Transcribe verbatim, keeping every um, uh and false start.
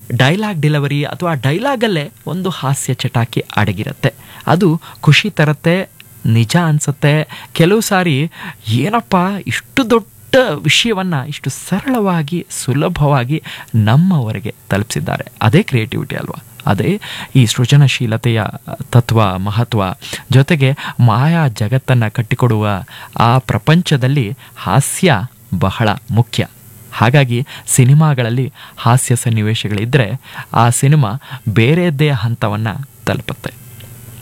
Dialogue delivery ಅಥವಾ ಡೈಲಾಗಲ್ಲೇ ಒಂದು ಹಾಸ್ಯ ಚಟಾಕಿ ಅಡಗಿರುತ್ತೆ. ಅದು ಖುಷಿ ತರುತ್ತೆ, ನಿಜ ಅನಿಸುತ್ತೆ. ಕೆಲವು ಸಾರಿ ಏನಪ್ಪ ಇಷ್ಟು ದೊಡ್ಡ ವಿಷಯವನ್ನು ಇಷ್ಟು ಸರಳವಾಗಿ ಸುಲಭವಾಗಿ ನಮ್ಮವರೆಗೆ ತಲುಪಿಸಿದ್ದಾರೆ. ಅದೇ ಕ್ರಿಯೇಟಿವಿಟಿ ಅಲ್ವಾ? ಅದೇ ಈ ಸೃಜನಶೀಲತೆಯ ತತ್ವ, ಮಹತ್ವ. ಜೊತೆಗೆ ಮಾಯಾ ಜಗತ್ತನ್ನು ಕಟ್ಟಿಕೊಡುವ ಆ ಪ್ರಪಂಚದಲ್ಲಿ ಹಾಸ್ಯ ಬಹಳ ಮುಖ್ಯ. ಹಾಗಾಗಿ ಸಿನಿಮಾಗಳಲ್ಲಿ ಹಾಸ್ಯ ಸನ್ನಿವೇಶಗಳಿದ್ದರೆ ಆ ಸಿನಿಮಾ ಬೇರೆಯದ್ದೇ ಹಂತವನ್ನು ತಲುಪುತ್ತೆ.